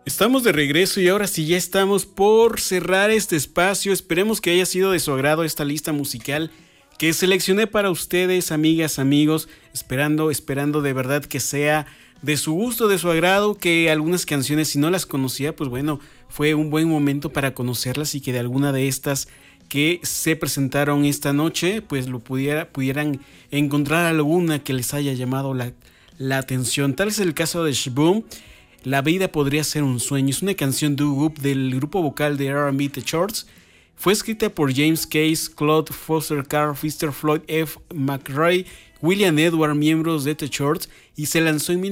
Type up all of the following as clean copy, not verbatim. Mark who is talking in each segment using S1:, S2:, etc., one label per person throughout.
S1: Estamos de regreso y ahora sí ya estamos por cerrar este espacio. Esperemos que haya sido de su agrado esta lista musical que seleccioné para ustedes, amigas, amigos, esperando de verdad que sea de su gusto, de su agrado, que algunas canciones, si no las conocía, pues bueno, fue un buen momento para conocerlas y que de alguna de estas que se presentaron esta noche, pues pudieran encontrar alguna que les haya llamado la atención. Tal es el caso de Sh-Boom. La vida podría ser un sueño. Es una canción doo-wop del grupo vocal de R&B The Shorts. Fue escrita por James Case, Claude Foster Carr, Mr. Floyd F. McRae, William Edward, miembros de The Shorts, y se lanzó en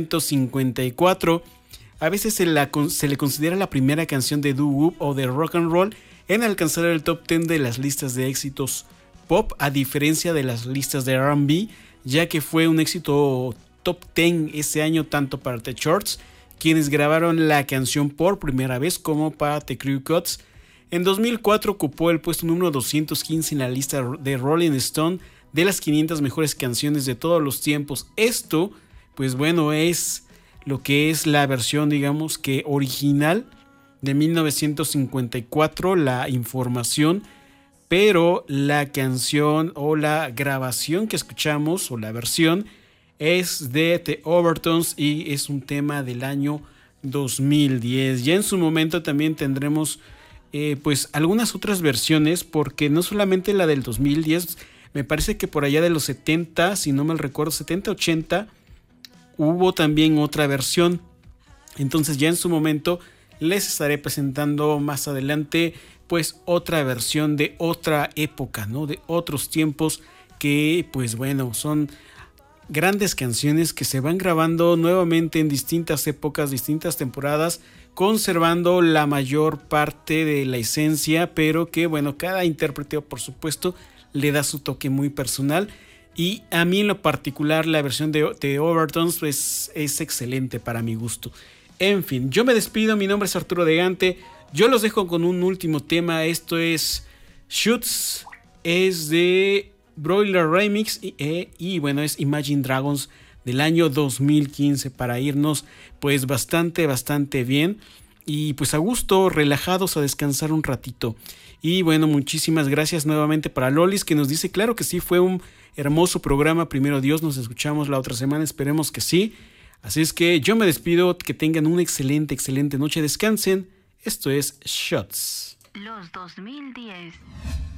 S1: 1954. A veces se le considera la primera canción de doo-wop o de rock and roll en alcanzar el top 10 de las listas de éxitos pop, a diferencia de las listas de R&B, ya que fue un éxito top 10 ese año tanto para The Shorts, quienes grabaron la canción por primera vez, como para The Crew Cuts. En 2004 ocupó el puesto número 215 en la lista de Rolling Stone de las 500 mejores canciones de todos los tiempos. Esto, pues bueno, es lo que es la versión, digamos que original de 1954, la información, pero la canción o la grabación que escuchamos o la versión es de The Overtones y es un tema del año 2010. Ya en su momento también tendremos pues algunas otras versiones, porque no solamente la del 2010, me parece que por allá de los 70, si no mal recuerdo, 70, 80, hubo también otra versión. Entonces ya en su momento les estaré presentando más adelante pues otra versión de otra época, ¿no? De otros tiempos que pues bueno, son grandes canciones que se van grabando nuevamente en distintas épocas, distintas temporadas, conservando la mayor parte de la esencia, pero que bueno, cada intérprete por supuesto le da su toque muy personal. Y a mí en lo particular la versión de Overtones pues, es excelente para mi gusto. En fin, yo me despido, mi nombre es Arturo de Gante, yo los dejo con un último tema. Esto es Shoots, es de Broiler Remix y bueno, es Imagine Dragons del año 2015, para irnos pues bastante bien y pues a gusto, relajados, a descansar un ratito. Y bueno, muchísimas gracias nuevamente para Lolis, que nos dice claro que sí, fue un hermoso programa, primero Dios, nos escuchamos la otra semana, esperemos que sí. Así es que yo me despido, que tengan una excelente noche, descansen. Esto es Shots.
S2: Los 2010.